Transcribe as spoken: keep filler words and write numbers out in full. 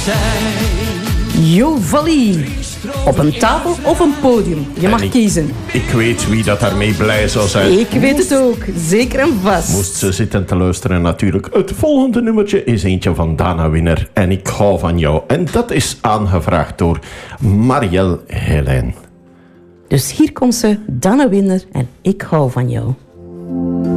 zijn. Jovalie. Op een tafel of een podium. Je mag ik, kiezen. Ik weet wie dat daarmee blij zou zijn. Ik weet het ook. Zeker en vast. Moest ze zitten te luisteren natuurlijk. Het volgende nummertje is eentje van Dana Winner. En ik hou van jou. En dat is aangevraagd door Marielle Helijn. Dus hier komt ze, Dana Winner en ik hou van jou.